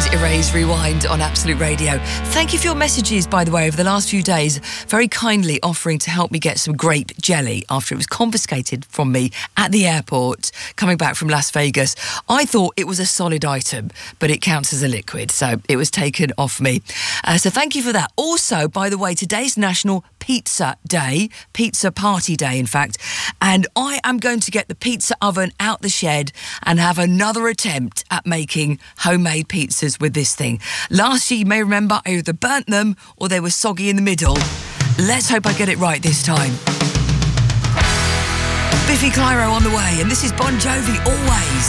Erase Rewind on Absolute Radio. Thank you for your messages, by the way, over the last few days, very kindly offering to help me get some grape jelly after it was confiscated from me at the airport coming back from Las Vegas. I thought it was a solid item, but it counts as a liquid, so it was taken off me. So thank you for that. Also, by the way, today's National Pizza Day, Pizza Party Day, in fact, and I am going to get the pizza oven out the shed and have another attempt at making homemade pizzas with this thing. Last year, you may remember, I either burnt them or they were soggy in the middle. Let's hope I get it right this time. Biffy Clyro on the way, and this is Bon Jovi, Always.